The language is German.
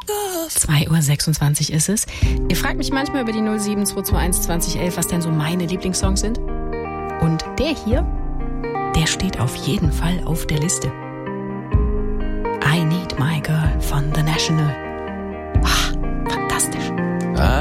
2:26 Uhr ist es. Ihr fragt mich manchmal über die 07221 2011, was denn so meine Lieblingssongs sind. Und der hier, der steht auf jeden Fall auf der Liste. I Need My Girl von The National.